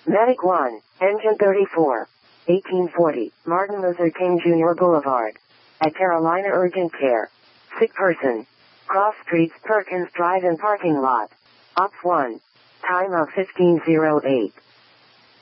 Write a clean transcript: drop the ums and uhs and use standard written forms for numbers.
Medic 1, Engine 34. 1840, Martin Luther King Jr. Boulevard. At Carolina Urgent Care. Sick person. Cross Streets Perkins Drive-In Parking Lot. Ops 1. Time of 15:08.